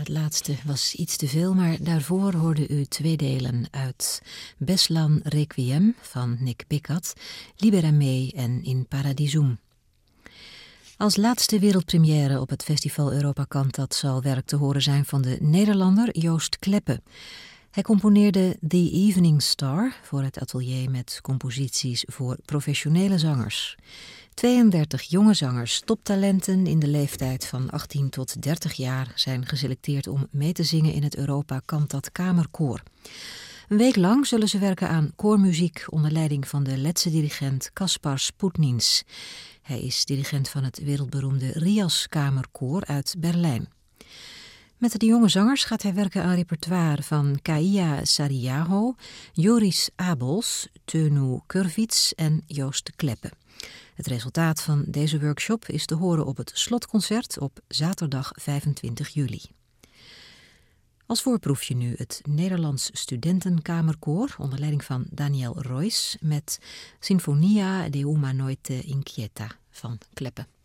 het laatste was iets te veel, maar daarvoor hoorde u 2 delen uit Beslan Requiem van Nick Pickett, Libera Me en In Paradisum. Als laatste wereldpremière op het festival Europa Cantat zal werk te horen zijn van de Nederlander Joost Kleppe. Hij componeerde The Evening Star voor het atelier met composities voor professionele zangers. 32 jonge zangers, toptalenten in de leeftijd van 18 tot 30 jaar... zijn geselecteerd om mee te zingen in het Europa Cantat Kamerkoor. Een week lang zullen ze werken aan koormuziek onder leiding van de Letse dirigent Kaspar Sputnins. Hij is dirigent van het wereldberoemde Rias Kamerkoor uit Berlijn. Met de jonge zangers gaat hij werken aan repertoire van Kaia Sariaho, Joris Abels, Teunu Kurvits en Joost Kleppe. Het resultaat van deze workshop is te horen op het slotconcert op zaterdag 25 juli. Als voorproefje nu het Nederlands Studentenkamerkoor onder leiding van Daniel Roys met Sinfonia de una noite inquieta van Kleppe.